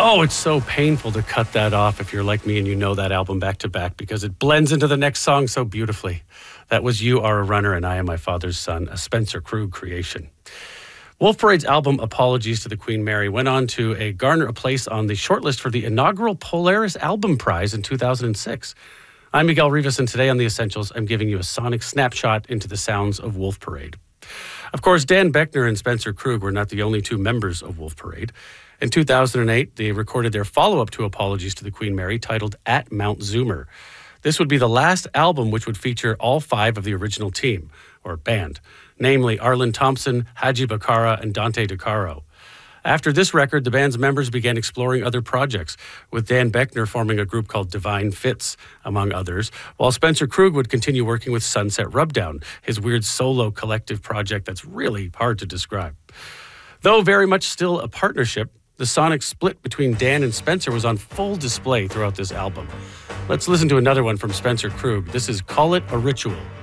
Oh, it's so painful to cut that off if you're like me and you know that album back to back because it blends into the next song so beautifully. That was You Are a Runner and I Am My Father's Son, a Spencer Krug creation. Wolf Parade's album Apologies to the Queen Mary went on to garner a place on the shortlist for the inaugural Polaris Album Prize in 2006. I'm Miguel Rivas, and today on The Essentials, I'm giving you a sonic snapshot into the sounds of Wolf Parade. Of course, Dan Boeckner and Spencer Krug were not the only two members of Wolf Parade. In 2008, they recorded their follow-up to Apologies to the Queen Mary, titled At Mount Zoomer. This would be the last album which would feature all five of the original team, or band, namely Arlen Thompson, Haji Bakara, and Dante DeCaro. After this record, the band's members began exploring other projects, with Dan Boeckner forming a group called Divine Fits, among others, while Spencer Krug would continue working with Sunset Rubdown, his weird solo collective project that's really hard to describe. Though very much still a partnership, the sonic split between Dan and Spencer was on full display throughout this album. Let's listen to another one from Spencer Krug. This is Call It a Ritual.